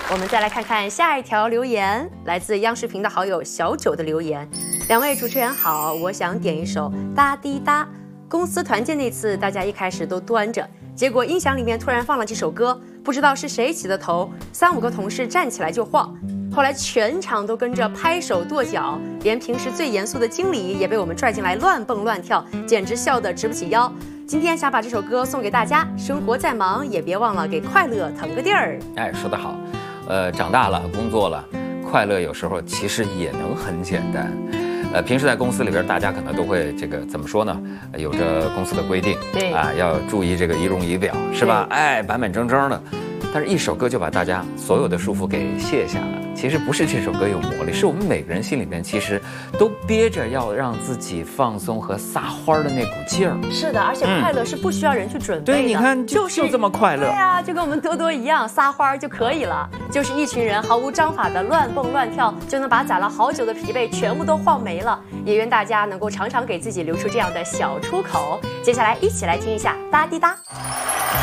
我们再来看看下一条留言，来自央视频的好友小九的留言。两位主持人好，我想点一首《哒滴哒》。公司团建那次，大家一开始都端着，结果音响里面突然放了这首歌，不知道是谁起的头，3、5个同事站起来就晃，后来全场都跟着拍手跺脚，连平时最严肃的经理也被我们拽进来乱蹦乱跳，简直笑得直不起腰。今天想把这首歌送给大家，生活再忙也别忘了给快乐腾个地儿。 哎，说得好，长大了，工作了，快乐有时候其实也能很简单。平时在公司里边，大家可能都会这个怎么说呢？有着公司的规定， 对啊，要注意这个仪容仪表，是吧？哎，板板正正的。但是，一首歌就把大家所有的束缚给卸下了。其实不是这首歌有魔力，是我们每个人心里面其实都憋着要让自己放松和撒欢的那股劲儿。 是的，而且快乐是不需要人去准备的。 对，你看，就这么快乐。 对啊，就跟我们多多一样，撒欢就可以了。就是一群人毫无章法的乱蹦乱跳，就能把攒了好久的疲惫全部都晃没了。也愿大家能够常常给自己留出这样的小出口。接下来一起来听一下《哒滴哒》。